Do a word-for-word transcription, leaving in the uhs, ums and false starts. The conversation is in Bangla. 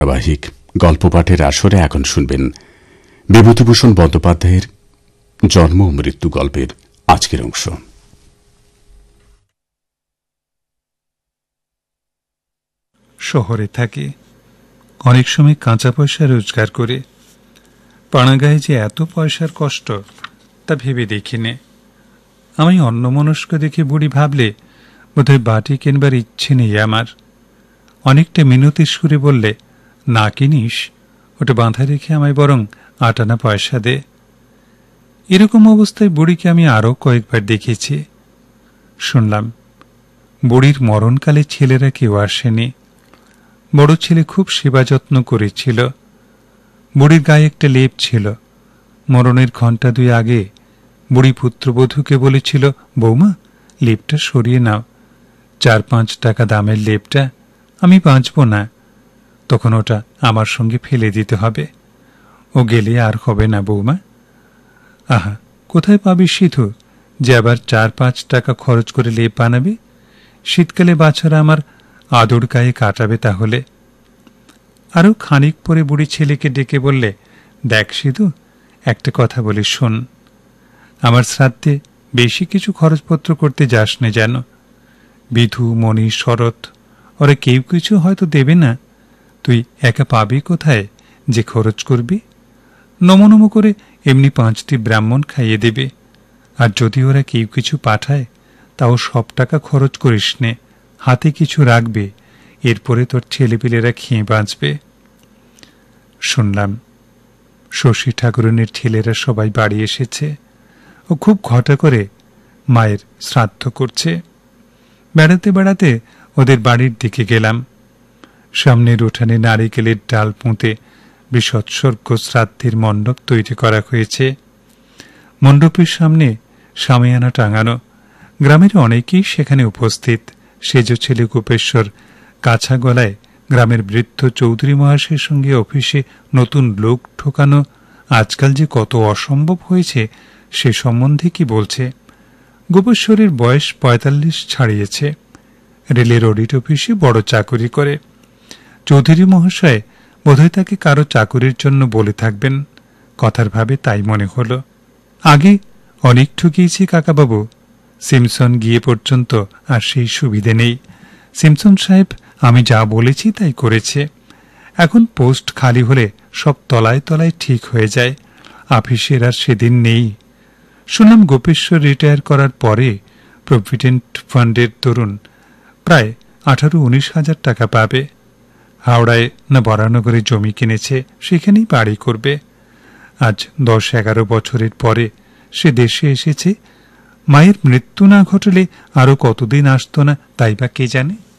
ধারাবাহিক গল্প পাঠের আসরে এখন শুনবেন বিভূতিভূষণ বন্দ্যোপাধ্যায়ের জন্ম ও মৃত্যু গল্পের আজকের অংশ। শহরে থাকে, অনেক সময় কাঁচা পয়সা রোজগার করে। পাড়াগাঁয়ে যে এত পয়সার কষ্ট তা ভেবে দেখিনি। আমি অন্যমনস্ক দেখে বুড়ি ভাবলে বোধহয় বাটি কিনবার ইচ্ছে নেই আমার। অনেকটা মিনতি সুরে বললে, না কিনিস, ওটা বাঁধা রেখে আমায় বরং আটানা পয়সা দে। এরকম অবস্থায় বুড়িকে আমি আরও কয়েকবার দেখেছি। শুনলাম বুড়ির মরণকালে ছেলেরা কেউ আসেনি। বড় ছেলে খুব সেবা যত্ন করেছিল। বুড়ির গায়ে একটা লেপ ছিল। মরণের ঘণ্টা দুই আগে বুড়ি পুত্রবধূকে বলেছিল, বৌমা, লেপটা সরিয়ে নাও, চার পাঁচ টাকা দামের লেপটা, আমি বাঁচব না, তখন ওটা আমার সঙ্গে ফেলে দিতে হবে, ও গেলে আর হবে না বৌমা। আহা, কোথায় পাবি সিধু যে আবার চার পাঁচ টাকা খরচ করে লেপ বানাবে? শীতকালে বাছারা আমার আদর গায়ে কাটাবে তাহলে। আরও খানিক পরে বুড়ি ছেলেকে ডেকে বললে, দেখ সিধু, একটা কথা বলি শোন, আমার শ্রাদ্ধে বেশি কিছু খরচপত্র করতে যাস না যেন। বিধু, মণি, শরৎ ওরা কেউ কিছু হয়তো দেবে না, তুই একা পাবি কোথায় যে খরচ করবি? নমো নমো করে এমনি পাঁচটি ব্রাহ্মণ খাইয়ে দেবে। আর যদি ওরা কেউ কিছু পাঠায় তাও সব টাকা খরচ করিস নে, হাতে কিছু রাখবে, এরপরে তোর ছেলেপিলেরা খেয়ে বাঁচবে। শুনলাম শশী ঠাকুরনের ছেলেরা সবাই বাড়ি এসেছে ও খুব ঘটা করে মায়ের শ্রাদ্ধ করছে। বেড়াতে বেড়াতে ওদের বাড়ির দিকে গেলাম। সামনের উঠানে নারিকেলের ডাল পুঁতে বিসৎসর্গ শ্রাদ্ধের মণ্ডপ তৈরি করা হয়েছে। মণ্ডপের সামনে শামিয়ানা টাঙানো। গ্রামের অনেকেই সেখানে উপস্থিত। সেজ ছেলে গোপেশ্বর কাছা গলায় গ্রামের বৃদ্ধ চৌধুরী মহাশয়ের সঙ্গে অফিসে নতুন লোক ঠোকানো আজকাল যে কত অসম্ভব হয়েছে সে সম্বন্ধে কি বলছে। গোপেশ্বরের বয়স পঁয়তাল্লিশ ছাড়িয়েছে। রেলের অডিট অফিসে বড় চাকুরি করে। চৌধুরী মহাশয় বোধহয় তাকে কারো চাকুরির জন্য বলে থাকবেন, কথার ভাবে তাই মনে হল। আগে অনেক ঠকিয়েছি কাকাবাবু, সিমসন গিয়ে পর্যন্ত আর সেই সুবিধে নেই। সিমসন সাহেব আমি যা বলেছি তাই করেছে। এখন পোস্ট খালি হলে সব তলায় তলায় ঠিক হয়ে যায়। আফিসের আর সেদিন নেই। শুনলাম গোপেশ্বর রিটায়ার করার পরে প্রভিডেন্ট ফান্ডের দরুন প্রায় আঠারো উনিশ হাজার টাকা পাবে। হাওড়ায় না বরানগরে জমি কিনেছে, সেখানেই বাড়ি করবে। আজ দশ এগারো বছরের পরে সে দেশে এসেছে। মায়ের মৃত্যু না ঘটলে আরো কতদিন আসতো না তাই বা কে জানে।